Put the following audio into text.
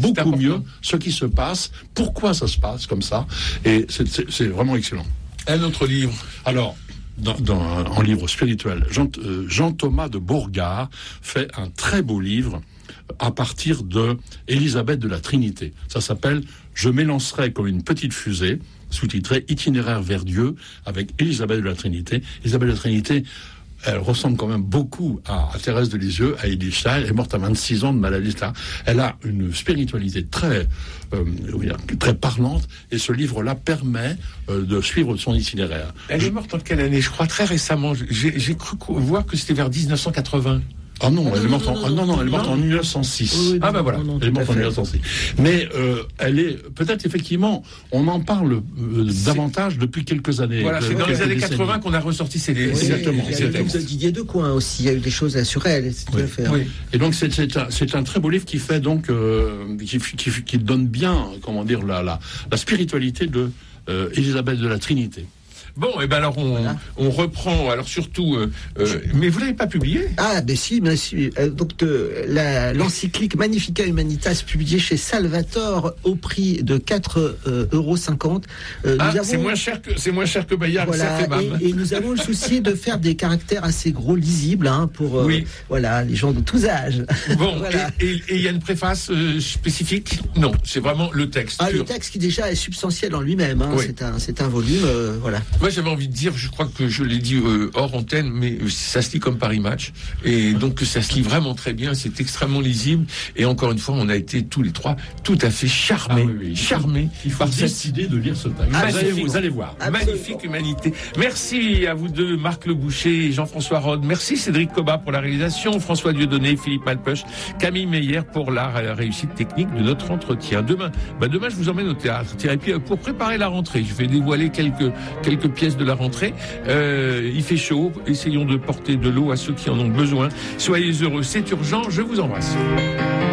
beaucoup mieux ce qui se passe, pourquoi ça se passe comme ça, et c'est vraiment excellent. Un autre livre. Alors, en livre spirituel, Jean Thomas de Bourgard fait un très beau livre à partir de Élisabeth de la Trinité. Ça s'appelle « Je m'élancerai comme une petite fusée », sous-titré « Itinéraire vers Dieu » avec Élisabeth de la Trinité. Élisabeth de la Trinité, elle ressemble quand même beaucoup à Thérèse de Lisieux, à Edith Stein. Elle est morte à 26 ans de maladie. Elle a une spiritualité très parlante, et ce livre-là permet de suivre son itinéraire. Elle est morte en quelle année? Je crois très récemment. J'ai cru voir que c'était vers 1980. Ah non, elle est morte en 1906. Ah ben voilà. Elle est morte en 1906. Mais elle est peut-être effectivement, on en parle davantage depuis quelques années. Voilà, c'est dans les années 80 qu'on a ressorti ces textes. Exactement. Il y a le livre de Didier Decoing aussi. Il y a eu des choses sur elle. Oui. Et donc c'est un très beau livre qui fait donc qui donne bien, comment dire, la spiritualité de Élisabeth de la Trinité. Bon, et ben alors on reprend, alors surtout, mais vous l'avez pas publié? Ah, ben si. Donc l'encyclique Magnifica Humanitas, publiée chez Salvatore au prix de 4,50 €. C'est moins cher que Bayard. Voilà, et nous avons le souci de faire des caractères assez gros, lisibles, pour les gens de tous âges. Bon, voilà. Et il y a une préface spécifique? Non, c'est vraiment le texte. Le texte qui déjà est substantiel en lui-même. Oui. C'est un volume, voilà. Moi, j'avais envie de dire, je crois que je l'ai dit hors antenne, mais ça se lit comme Paris Match. Et donc, ça se lit vraiment très bien. C'est extrêmement lisible. Et encore une fois, on a été tous les trois tout à fait charmés. Charmés. Il faut décider de lire ce texte. Vous allez voir. Absolument. Magnifique humanité. Merci à vous deux, Marc Le Boucher et Jean-François Rode. Merci Cédric Cobat pour la réalisation, François Dieudonné, Philippe Malpeuch, Camille Meyer pour la réussite technique de notre entretien. Demain, je vous emmène au théâtre. Et puis, pour préparer la rentrée, je vais dévoiler quelques pièces de la rentrée. Il fait chaud, essayons de porter de l'eau à ceux qui en ont besoin. Soyez heureux, c'est urgent, je vous embrasse.